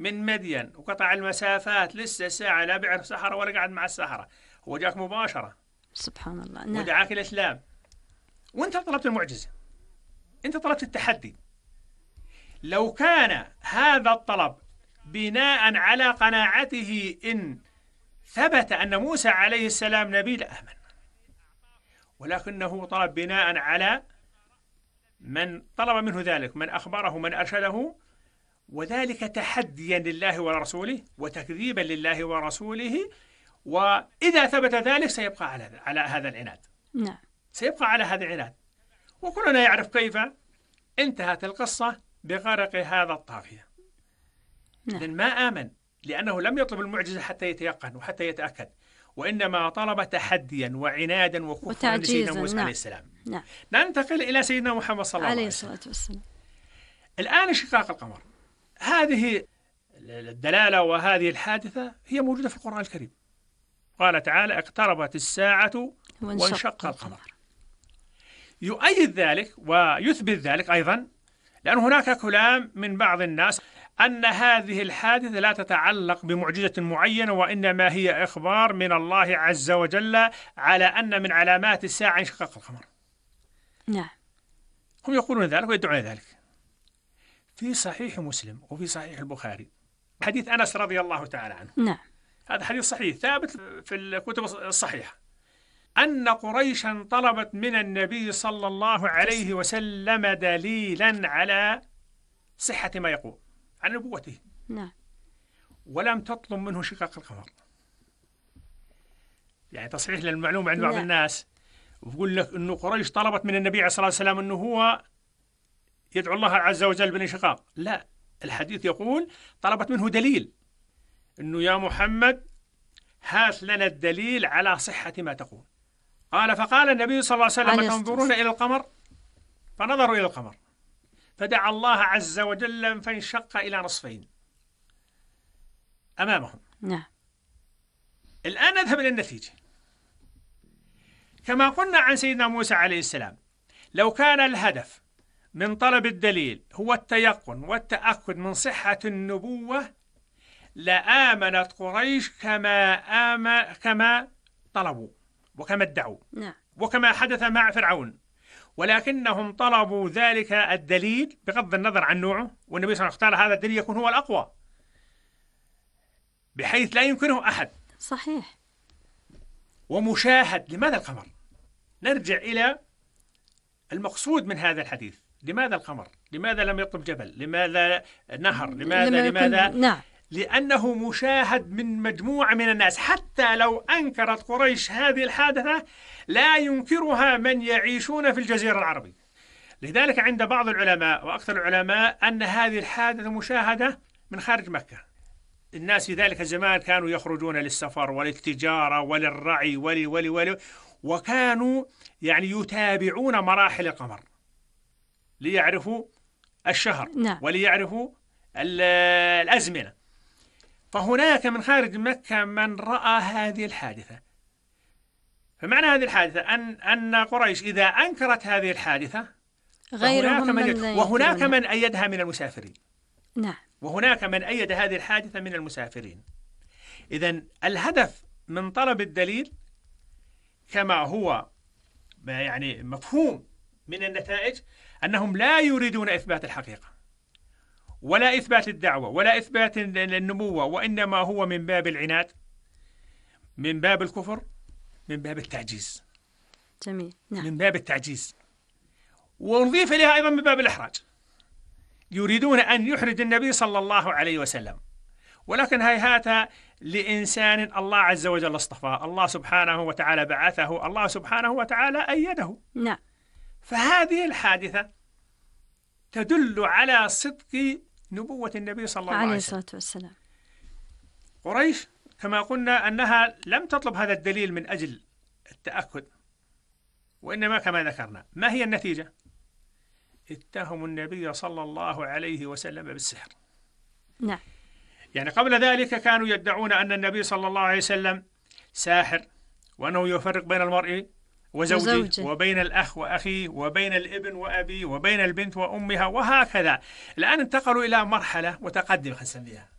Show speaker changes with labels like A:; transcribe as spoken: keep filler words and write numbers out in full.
A: من مدين وقطع المسافات، لسه ساعة لا بيعرف سحرة ولا قاعد مع السحرة، هو جاك مباشرة
B: سبحان الله. نعم.
A: ودعاك الإسلام، وأنت طلبت المعجزة، أنت طلبت التحدي. لو كان هذا الطلب بناء على قناعته إن ثبت أن موسى عليه السلام نبي لآمن، ولكنه طلب بناء على من طلب منه ذلك، من أخبره، من أرشده، وذلك تحديا لله ورسوله وتكذيبا لله ورسوله. وإذا ثبت ذلك سيبقى على على هذا العناد.
B: نعم.
A: سيبقى على هذا العناد. وكلنا يعرف كيف انتهت القصة بغرق هذا الطاغية.
B: نعم.
A: إذن ما آمن لأنه لم يطلب المعجزة حتى يتيقن وحتى يتأكد، وإنما طلب تحديا وعنادا وكفرا لسيدنا موسى
B: نعم.
A: عليه السلام.
B: نعم.
A: ننتقل إلى سيدنا محمد صلى الله عليه
B: وسلم عليه الصلاة والسلام.
A: الآن انشقاق القمر، هذه الدلالة وهذه الحادثة هي موجودة في القرآن الكريم. قال تعالى: اقتربت الساعة وانشق القمر. يؤيد ذلك ويثبت ذلك أيضا لأن هناك كلام من بعض الناس أن هذه الحادثة لا تتعلق بمعجزة معينة، وإنما هي إخبار من الله عز وجل على أن من علامات الساعة انشقاق القمر.
B: نعم.
A: هم يقولون ذلك ويدعون ذلك. في صحيح مسلم وفي صحيح البخاري حديث أنس رضي الله تعالى عنه.
B: نعم.
A: هذا حديث صحيح ثابت في الكتب الصحيحة أن قريشا طلبت من النبي صلى الله عليه وسلم دليلا على صحة ما يقول عن نبوته.
B: نعم.
A: ولم تطلب منه شقاق القمر. يعني تصحيح للمعلومة عند بعض
B: نعم.
A: الناس، ويقول لك أنه قريش طلبت من النبي عليه الصلاة والسلام أنه هو يدعو الله عز وجل بالانشقاق. لا، الحديث يقول طلبت منه دليل، أنه يا محمد هات لنا الدليل على صحة ما تقول. قال: فقال النبي صلى الله عليه وسلم: تنظرون إلى القمر؟ فنظروا إلى القمر فدعا الله عز وجل فانشق إلى نصفين أمامهم.
B: نعم.
A: الآن نذهب إلى النتيجة. كما قلنا عن سيدنا موسى عليه السلام، لو كان الهدف من طلب الدليل هو التيقن والتأكد من صحة النبوة لآمنت قريش كما آمن كما طلبوا وكما ادعوا.
B: نعم.
A: وكما حدث مع فرعون، ولكنهم طلبوا ذلك الدليل بغض النظر عن نوعه، والنبي صلى الله عليه وسلم اختار هذا الدليل يكون هو الأقوى بحيث لا يمكنه أحد.
B: صحيح.
A: ومشاهد. لماذا القمر؟ نرجع إلى المقصود من هذا الحديث. لماذا القمر؟ لماذا لم يطلب جبل؟ لماذا نهر؟ لماذا لماذا؟
B: نعم.
A: لأنه مشاهد من مجموعة من الناس. حتى لو أنكرت قريش هذه الحادثة لا ينكرها من يعيشون في الجزيرة العربية. لذلك عند بعض العلماء وأكثر العلماء أن هذه الحادثة مشاهدة من خارج مكة. الناس في ذلك الزمان كانوا يخرجون للسفر وللتجارة وللرعي ولي ولي ولي وكانوا يعني يتابعون مراحل القمر ليعرفوا الشهر.
B: نعم.
A: وليعرفوا الأزمنة. فهناك من خارج مكة من رأى هذه الحادثة. فمعنى هذه الحادثة أن أن قريش إذا أنكرت هذه الحادثة
B: غيرهم من
A: من وهناك من أيدها من المسافرين.
B: نعم.
A: وهناك من أيد هذه الحادثة من المسافرين. إذن الهدف من طلب الدليل كما هو يعني مفهوم من النتائج أنهم لا يريدون إثبات الحقيقة ولا إثبات الدعوة ولا إثبات النبوة، وإنما هو من باب العناد، من باب الكفر، من باب التعجيز.
B: جميل. نعم.
A: من باب التعجيز. ونضيف إليها أيضا من باب الإحراج. يريدون أن يحرج النبي صلى الله عليه وسلم، ولكن هيهات لإنسان الله عز وجل اصطفاه، الله سبحانه وتعالى بعثه، الله سبحانه وتعالى أيده.
B: نعم.
A: فهذه الحادثة تدل على صدق نبوة النبي صلى الله عليه وسلم.
B: عليه الصلاة والسلام.
A: قريش كما قلنا أنها لم تطلب هذا الدليل من أجل التأكد، وإنما كما ذكرنا ما هي النتيجة؟ اتهموا النبي صلى الله عليه وسلم بالسحر.
B: نعم.
A: يعني قبل ذلك كانوا يدعون أن النبي صلى الله عليه وسلم ساحر، وأنه يفرق بين المرء وزوجه, وزوجه وبين الأخ وأخيه وبين الابن وأبيه وبين البنت وأمها وهكذا. الآن انتقلوا إلى مرحلة متقدمة نسميها